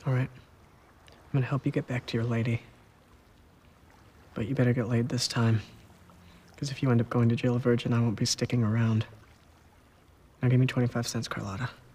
All right. I'm gonna help you get back to your lady. But you better get laid this time. Because if you end up going to jail a virgin, I won't be sticking around. Now give me 25 cents, Carlotta.